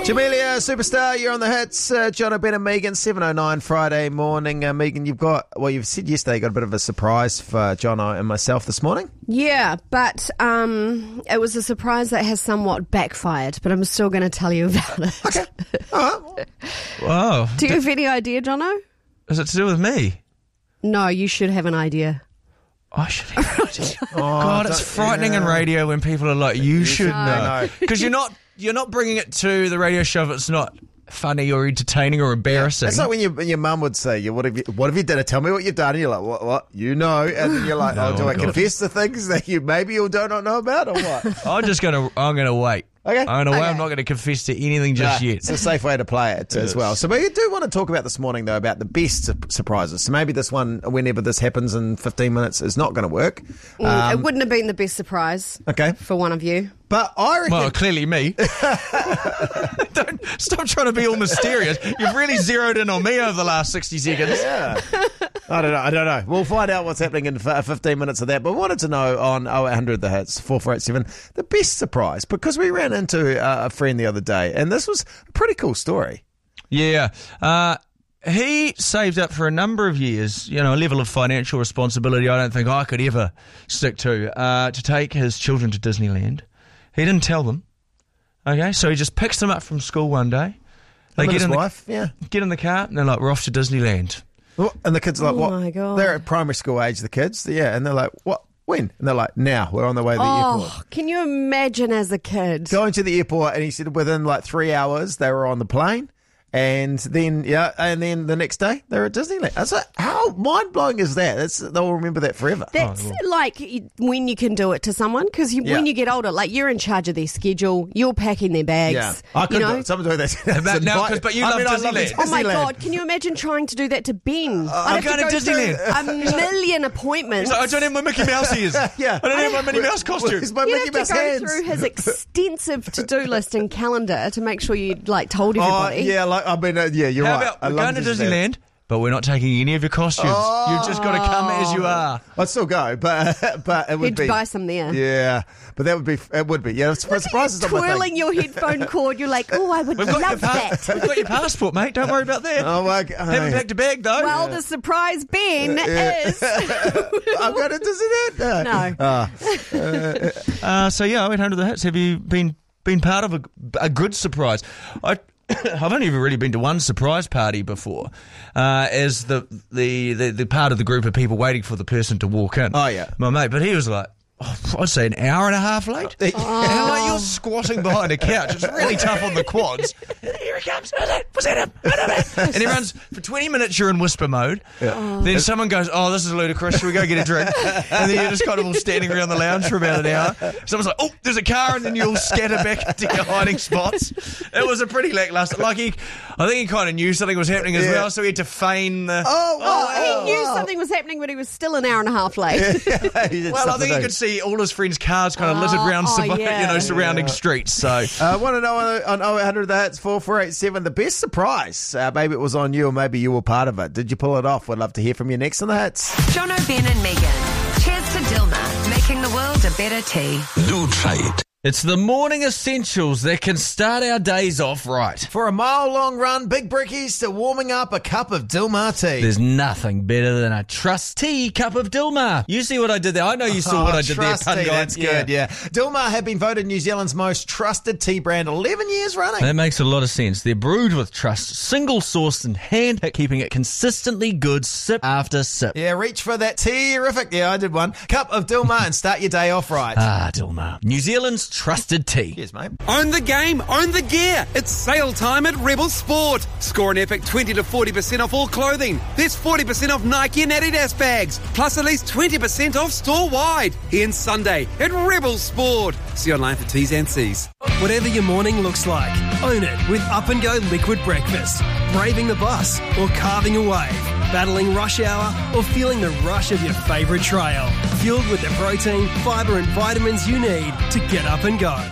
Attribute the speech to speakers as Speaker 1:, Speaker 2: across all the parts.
Speaker 1: Jamelia, Superstar, you're on the hits. Jono, Ben and Megan, 7:09 Friday morning. Megan, you've said yesterday you got a bit of a surprise for Jono and myself this morning.
Speaker 2: Yeah, but it was a surprise that has somewhat backfired, but I'm still going to tell you about it.
Speaker 1: Okay. All right.
Speaker 3: Wow.
Speaker 2: Do you have any idea, Jono?
Speaker 3: Is it to do with me?
Speaker 2: No, you should have an idea.
Speaker 3: I should have an idea. God, it's frightening in radio when people are like, you should know. Because you're not bringing it to the radio show if it's not funny or entertaining or embarrassing.
Speaker 1: It's like when your mum would say, what have you done? Tell me what you've done. And you're like, what? You know. And then you're like, do I confess to things that you maybe you don't know about or what?
Speaker 3: I'm going to wait.
Speaker 1: Okay.
Speaker 3: I'm not going to confess to anything just yet.
Speaker 1: It's a safe way to play it as well. So we do want to talk about this morning, though, about the best surprises. So maybe this one, whenever this happens in 15 minutes, is not going to work.
Speaker 2: It wouldn't have been the best surprise for one of you.
Speaker 1: But I reckon...
Speaker 3: Well, clearly me. Don't stop trying to be all mysterious. You've really zeroed in on me over the last 60 seconds.
Speaker 1: Yeah. I don't know. We'll find out what's happening in 15 minutes of that. But we wanted to know on 0800 The Hits, 4487, the best surprise, because we ran into a friend the other day, and this was a pretty cool story.
Speaker 3: Yeah. He saved up for a number of years, a level of financial responsibility I don't think I could ever stick to take his children to Disneyland. He didn't tell them. Okay, so he just picks them up from school one day. They get in the car, and they're like, we're off to Disneyland.
Speaker 1: And the kids are like, what?
Speaker 2: Oh, my God.
Speaker 1: They're at primary school age, the kids. Yeah, and they're like, what? When? And they're like, now. We're on the way to the airport.
Speaker 2: Can you imagine as a kid?
Speaker 1: Going to the airport, and he said within like 3 hours, they were on the plane. And then the next day they're at Disneyland. I was like, how mind blowing is that? They'll remember that forever.
Speaker 2: That's like when you can do it to someone, because when you get older, like you're in charge of their schedule, you're packing their bags.
Speaker 1: Yeah, I could do it. Someone doing that.
Speaker 3: But you love Disneyland.
Speaker 2: Oh my God! Can you imagine trying to do that to Ben?
Speaker 3: I'm going to Disneyland.
Speaker 2: A million appointments.
Speaker 3: I don't have my Mickey Mouse ears.
Speaker 1: Yeah,
Speaker 3: I don't have my Minnie Mouse costume.
Speaker 1: My Mickey Mouse hands.
Speaker 2: Go through his extensive to-do list and calendar to make sure you told everybody.
Speaker 1: You're right.
Speaker 3: How about we're going to Disneyland, but we're not taking any of your costumes. You've just got to come as you are.
Speaker 1: I'd still go, but it would be...
Speaker 2: He'd buy some there.
Speaker 1: Yeah, but it would be. Yeah, surprises on my thing.
Speaker 2: Twirling your headphone cord, you're like, I would love that.
Speaker 3: We've got your passport, mate. Don't worry about that.
Speaker 1: Oh, my God.
Speaker 3: Haven't packed a bag, though.
Speaker 2: Well, the surprise Ben is...
Speaker 1: I'm going to Disneyland.
Speaker 2: No.
Speaker 3: So, yeah, I went home to the hits. Have you been part of a good surprise? I've only ever really been to one surprise party before, as the part of the group of people waiting for the person to walk in.
Speaker 1: Oh, yeah.
Speaker 3: My mate, but he was like, I'd say an hour and a half late. And I'm like, you're squatting behind a couch. It's really tough on the quads. Here he comes. Was that him? And he runs for 20 minutes. You're in whisper mode. Yeah. Then someone goes, this is ludicrous. Should we go get a drink? And then you're just kind of all standing around the lounge for about an hour. Someone's like, there's a car. And then you all scatter back into your hiding spots. It was a pretty lackluster. I think he kind of knew something was happening as well, so he had to feign the...
Speaker 2: He knew something was happening, but he was still an hour and a half late.
Speaker 1: Well,
Speaker 3: I think he could see all his friends' cars kind of littered around surrounding streets. So
Speaker 1: I want to know on 0800 The Hits 4487 the best surprise. Maybe it was on you, or maybe you were part of it. Did you pull it off? We'd love to hear from you next on The Hits.
Speaker 4: Jono, Ben and Megan. Cheers to Dilma, making the world a better tea.
Speaker 5: Do try it.
Speaker 3: it's the morning essentials that can start our days off right.
Speaker 1: For a mile-long run, big brickies to warming up a cup of Dilmah tea.
Speaker 3: There's nothing better than a trusty cup of Dilmah. You see what I did there? I know you saw what I did there, pun guy.
Speaker 1: That's good, yeah. Dilmah have been voted New Zealand's most trusted tea brand 11 years running.
Speaker 3: That makes a lot of sense. They're brewed with trust, single-sourced and hand-picked, keeping it consistently good sip after sip.
Speaker 1: Yeah, reach for that tea-rific. Yeah, I did one. Cup of Dilmah and start your day off right.
Speaker 3: Ah, Dilmah. New Zealand's trusted tea.
Speaker 1: Yes, mate.
Speaker 6: Own the game, own the gear. It's sale time at Rebel Sport. Score an epic 20 to 40% off all clothing. There's 40% off Nike and Adidas bags, plus at least 20% off store-wide. Here on Sunday at Rebel Sport. See online for T's and C's.
Speaker 7: Whatever your morning looks like, own it with Up and Go Liquid Breakfast. Braving the bus or carving a wave. Battling rush hour or feeling the rush of your favourite trail. Fueled with the protein, fibre and vitamins you need to get up and go.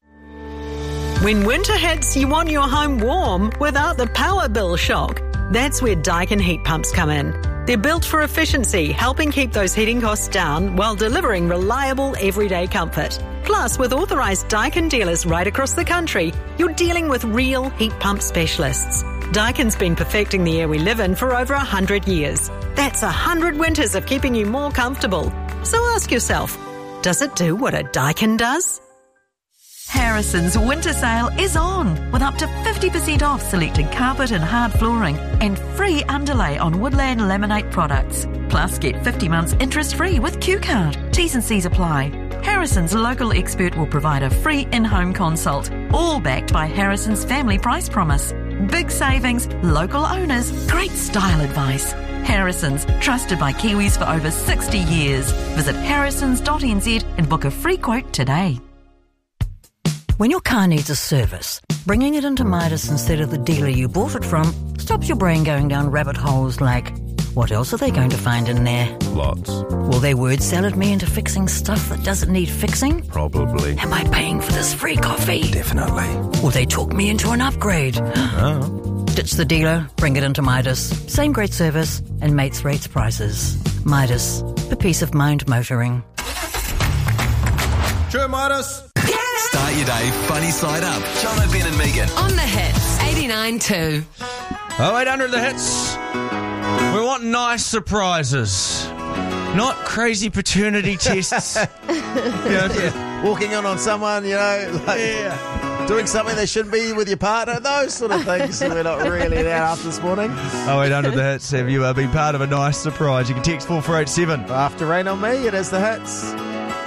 Speaker 8: When winter hits, you want your home warm without the power bill shock. That's where Daikin heat pumps come in. They're built for efficiency, helping keep those heating costs down while delivering reliable everyday comfort. Plus, with authorised Daikin dealers right across the country, you're dealing with real heat pump specialists. Daikin's been perfecting the air we live in for over 100 years. That's 100 winters of keeping you more comfortable. So ask yourself, does it do what a Daikin does?
Speaker 5: Harrison's winter sale is on with up to 50% off selected carpet and hard flooring and free underlay on Woodland laminate products. Plus, get 50 months interest-free with Q-Card. T's and C's apply. Harrison's local expert will provide a free in-home consult, all backed by Harrison's family price promise. Big savings, local owners, great style advice. Harrison's, trusted by Kiwis for over 60 years. Visit harrisons.nz and book a free quote today.
Speaker 9: When your car needs a service, bringing it into Midas instead of the dealer you bought it from stops your brain going down rabbit holes like, what else are they going to find in there?
Speaker 10: Lots.
Speaker 9: Will they word salad me into fixing stuff that doesn't need fixing?
Speaker 10: Probably.
Speaker 9: Am I paying for this free coffee?
Speaker 10: Definitely.
Speaker 9: Will they talk me into an upgrade?
Speaker 10: Oh.
Speaker 9: Ditch the dealer, bring it into Midas. Same great service and mates rates prices. Midas, for peace of mind motoring.
Speaker 10: Sure, Midas.
Speaker 11: Start your day funny side up. Jono, Ben and Megan.
Speaker 4: On the hits, 89.2.
Speaker 3: 0800 The Hits. We want nice surprises. Not crazy paternity tests.
Speaker 1: Walking in on someone, doing something they shouldn't be with your partner, those sort of things. We're not really there after this morning.
Speaker 3: 0800 The Hits. Have you been part of a nice surprise? You can text 4487.
Speaker 1: After Rain on Me, it is The Hits.